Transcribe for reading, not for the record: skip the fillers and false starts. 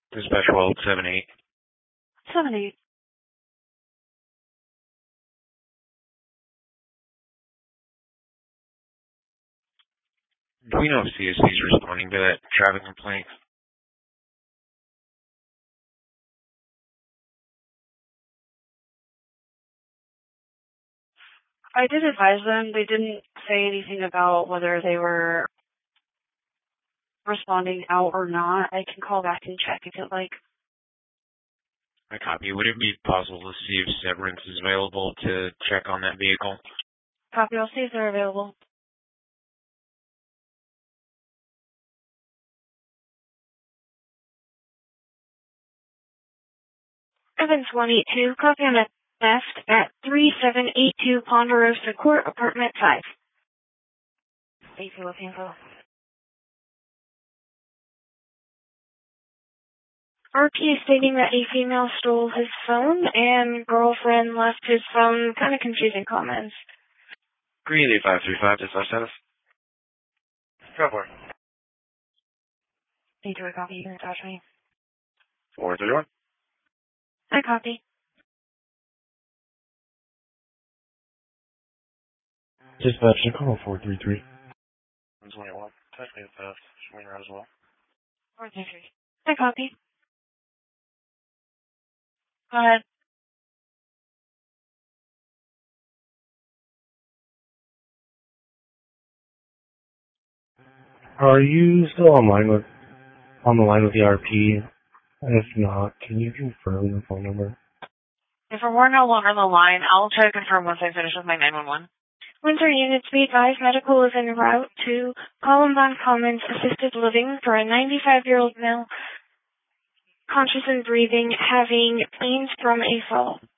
Dispatch World 7-8. 7-8. Do we know if CSC is responding to that traffic complaint? I did advise them. They didn't say anything about whether they were responding out or not. I can call back and check if you'd like. I copy. Would it be possible to see if Severance is available to check on that vehicle? Copy. I'll see if they're available. 722, copy on a theft at 3782 Ponderosa Court, apartment 5. AP with info. RP is stating that a female stole his phone and girlfriend left his phone. Kind of confusing comments. Green 8535, dispatch status. Go for it. Need to copy. You can attach me. 431. I copy. Dispatch, call 433. 121. Touch me the theft. Show me around as well. 433. I copy. Go ahead. Are you still on the line with the RP? If not, can you confirm the phone number? If we're no longer on the line, I'll try to confirm once I finish with my 911. Windsor units, be advised medical is en route to Columbine Commons Assisted Living for a 95-year-old male, conscious and breathing, having pains from a fall.